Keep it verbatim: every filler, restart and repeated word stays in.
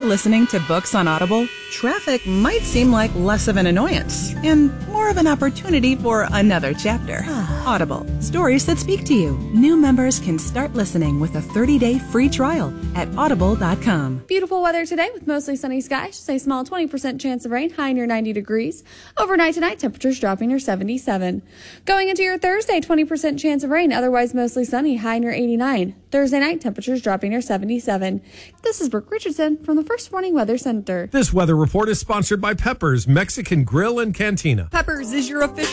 listening to books on Audible, traffic might seem like less of an annoyance and more of an opportunity for another chapter. Audible, stories that speak to you. New members can start listening with a thirty-day free trial at audible dot com. Beautiful weather today with mostly sunny skies. Just a small twenty percent chance of rain, high near ninety degrees. Overnight tonight, temperatures dropping near seventy-seven. Going into your Thursday, twenty percent chance of rain, otherwise mostly sunny, high near eighty-nine. Thursday night, temperatures dropping near seventy-seven. This is Brooke Richardson from the First Warning Weather Center. This weather report is sponsored by Peppers Mexican Grill and Cantina. Peppers is your official